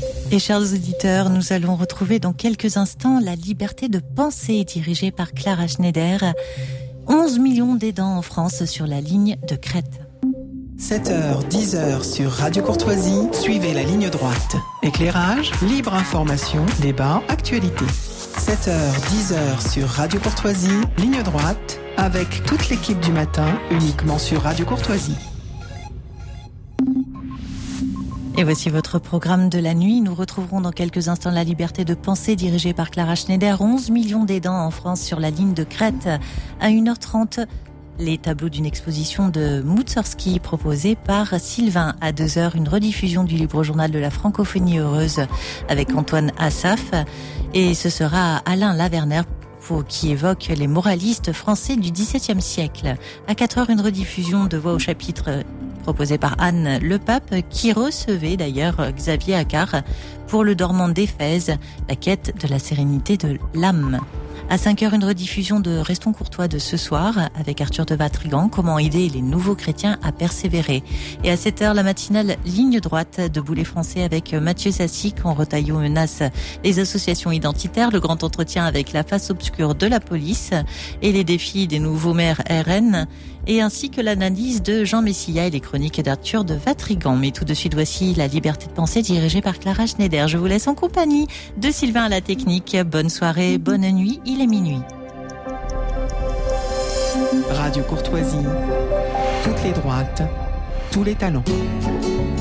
Et chers auditeurs, nous allons retrouver dans quelques instants La liberté de penser, dirigée par Clara Schneider. 11 millions d'aidants en France sur la ligne de crête. 7h, 10h sur Radio Courtoisie, suivez la ligne droite. Éclairage, libre information, débat, actualité. 7h, 10h sur Radio Courtoisie, ligne droite, avec toute l'équipe du matin, uniquement sur Radio Courtoisie. Et voici votre programme de la nuit. Nous retrouverons dans quelques instants La liberté de penser, dirigée par Clara Schneider. 11 millions d'aidants en France sur la ligne de crête. À 1h30, les tableaux d'une exposition de Moussorgsky proposée par Sylvain. À 2h, une rediffusion du livre journal de la francophonie heureuse avec Antoine Assaf. Et ce sera Alain Laverner qui évoque les moralistes français du XVIIe siècle. À 4h, une rediffusion de Voix au chapitre proposée par Anne Le Pape, qui recevait d'ailleurs Xavier Accart pour Le dormant d'Éphèse, la quête de la sérénité de l'âme. À 5h, une rediffusion de Restons courtois de ce soir avec Arthur de Vatrigan, comment aider les nouveaux chrétiens à persévérer. Et à 7h, la matinale Ligne droite de Boulet français avec Mathieu Sassy, quand Retailleau menace les associations identitaires, le grand entretien avec la face obscure de la police et les défis des nouveaux maires RN, et ainsi que l'analyse de Jean Messia et les chroniques d'Arthur de Vatrigan. Mais tout de suite, voici La liberté de penser, dirigée par Clara Schneider. Je vous laisse en compagnie de Sylvain à la technique. Bonne soirée, bonne nuit, il est minuit. Radio Courtoisie, toutes les droites, tous les talents.